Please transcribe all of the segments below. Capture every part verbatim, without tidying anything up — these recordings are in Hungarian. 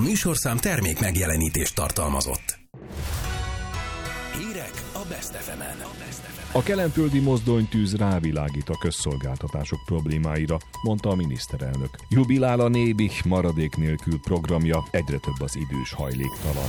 műsorszám termék megjelenítést tartalmazott. Hírek a Best ef emen. A kelenföldi mozdonytűz rávilágít a közszolgáltatások problémáira, mondta a miniszterelnök. Jubilál a Nébih maradék nélkül programja, egyre több az idős hajléktalan.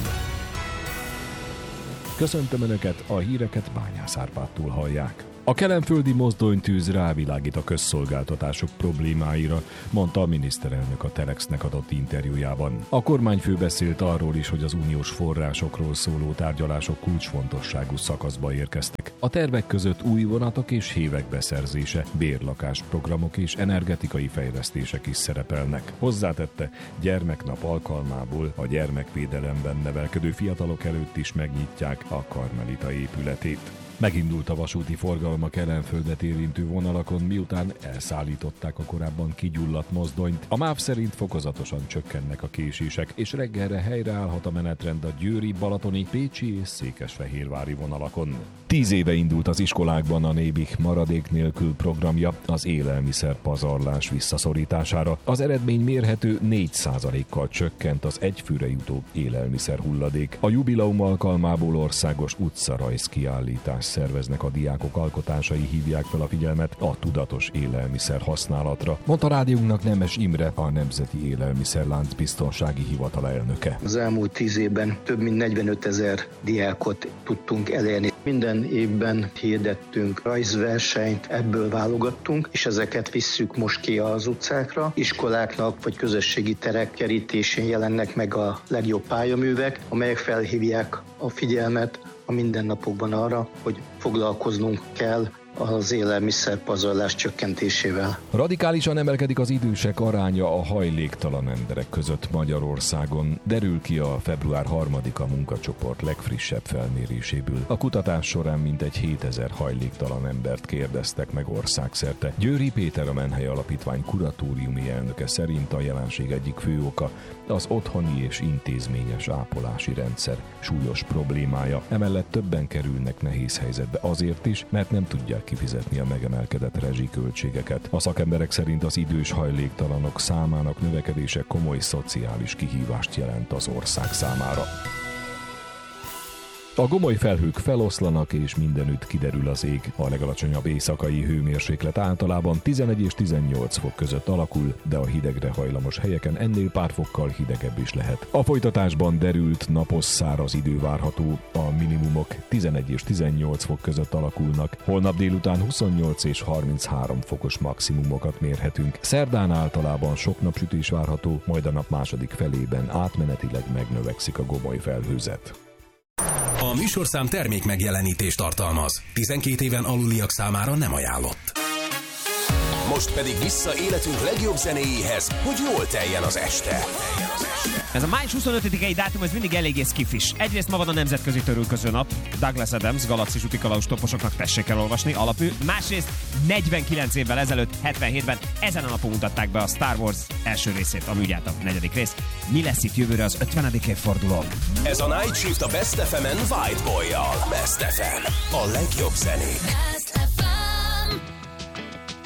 Köszöntöm Önöket, a híreket Bányász Árpádtól hallják. A kelenföldi mozdonytűz rávilágít a közszolgáltatások problémáira, mondta a miniszterelnök a Telexnek adott interjújában. A kormányfő beszélt arról is, hogy az uniós forrásokról szóló tárgyalások kulcsfontosságú szakaszba érkeztek. A tervek között új vonatok és hévek beszerzése, bérlakásprogramok és energetikai fejlesztések is szerepelnek. Hozzátette, gyermeknap alkalmából a gyermekvédelemben nevelkedő fiatalok előtt is megnyitják a Karmelita épületét. Megindult a vasúti forgalom a Kelenföldet érintő vonalakon, miután elszállították a korábban kigyulladt mozdonyt. A MÁV szerint fokozatosan csökkennek a késések, és reggelre helyreállhat a menetrend a győri, balatoni, pécsi és székesfehérvári vonalakon. Tíz éve indult az iskolákban a Nébih maradék nélkül programja az élelmiszer pazarlás visszaszorítására. Az eredmény mérhető, négy százalékkal csökkent az egyfőre jutó élelmiszer hulladék. A jubileum alkalmából országos utcarajz kiállítás szerveznek a diákok, alkotásai hívják fel a figyelmet a tudatos élelmiszer használatra, mondta rádiónknak Nemes Imre, a Nemzeti Élelmiszerlánc Biztonsági Hivatala elnöke. Az elmúlt tíz évben több mint negyvenötezer diákot tudtunk elérni. Minden évben hirdettünk rajzversenyt, ebből válogattunk, és ezeket visszük most ki az utcákra. Iskoláknak vagy közösségi terek kerítésén jelennek meg a legjobb pályaművek, amelyek felhívják a figyelmet a mindennapokban arra, hogy foglalkoznunk kell az élelmiszerpazarlás csökkentésével. Radikálisan emelkedik az idősek aránya a hajléktalan emberek között Magyarországon. Derül ki a február harmadika munkacsoport legfrissebb felméréséből. A kutatás során mintegy hétezer hajléktalan embert kérdeztek meg országszerte. Győri Péter, a Menhely Alapítvány kuratóriumi elnöke szerint a jelenség egyik fő oka az otthoni és intézményes ápolási rendszer súlyos problémája. Emellett többen kerülnek nehéz helyzetbe azért is, mert nem tudják kifizetni a megemelkedett rezsiköltségeket. A szakemberek szerint az idős hajléktalanok számának növekedése komoly szociális kihívást jelent az ország számára. A gomoly felhők feloszlanak, és mindenütt kiderül az ég. A legalacsonyabb éjszakai hőmérséklet általában tizenegy és tizennyolc fok között alakul, de a hidegre hajlamos helyeken ennél pár fokkal hidegebb is lehet. A folytatásban derült, napos, száraz idő várható, a minimumok tizenegy és tizennyolc fok között alakulnak. Holnap délután huszonnyolc és harminchárom fokos maximumokat mérhetünk. Szerdán általában sok napsütés várható, majd a nap második felében átmenetileg megnövekszik a gomoly felhőzet. A műsorszám termék megjelenítést tartalmaz. tizenkét éven aluliak számára nem ajánlott. Most pedig vissza életünk legjobb zenéjéhez, hogy jól teljen az este. Ez a május huszonötödikei dátum, ez mindig eléggé skifis. Egyrészt ma van a Nemzetközi Törülköző Nap, Douglas Adams, galaxis utikalauz toposoknak tessék elolvasni, alapmű. Másrészt negyvenkilenc évvel ezelőtt, hetvenhétben ezen a napon mutatták be a Star Wars első részét, ami ugye a negyedik rész. Mi lesz itt jövőre az ötvenedik évfordulón? Ez a Night Shift a Best ef emen White Boy-jal. Best ef em, a legjobb zenék.